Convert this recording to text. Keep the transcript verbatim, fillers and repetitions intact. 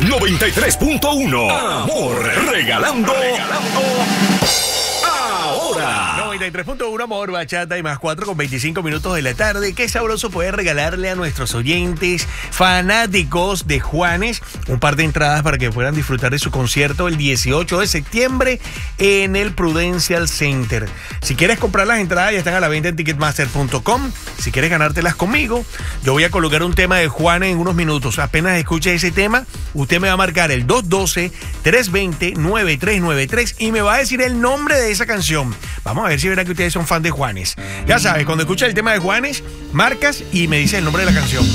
noventa y tres punto uno. Amor, regalando. regalando. Ahora. noventa y tres punto uno, Amor, Bachata y más cuatro con veinticinco minutos de la tarde. Qué sabroso poder regalarle a nuestros oyentes fanáticos de Juanes un par de entradas para que puedan disfrutar de su concierto el dieciocho de septiembre en el Prudential Center. Si quieres comprar las entradas, ya están a la venta en ticketmaster punto com. Si quieres ganártelas conmigo, yo voy a colocar un tema de Juanes en unos minutos. Apenas escuche ese tema, usted me va a marcar el dos uno dos, tres dos cero, nueve tres nueve tres y me va a decir el nombre de esa canción. Vamos a ver si verá que ustedes son fan de Juanes. Ya sabes, cuando escuchas el tema de Juanes, marcas y me dices el nombre de la canción.